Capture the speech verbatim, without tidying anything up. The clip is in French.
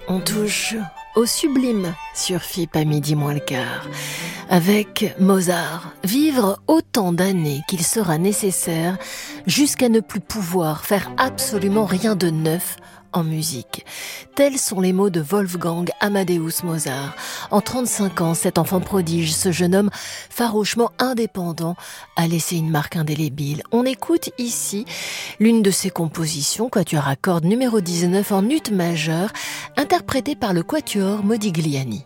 On touche au sublime sur F I P à midi moins le quart. Avec Mozart, vivre autant d'années qu'il sera nécessaire jusqu'à ne plus pouvoir faire absolument rien de neuf en musique. Tels sont les mots de Wolfgang Amadeus Mozart. En trente-cinq ans, cet enfant prodige, ce jeune homme farouchement indépendant, a laissé une marque indélébile. On écoute ici l'une de ses compositions, quatuor à cordes numéro dix-neuf en ut majeur, interprétée par le quatuor Modigliani.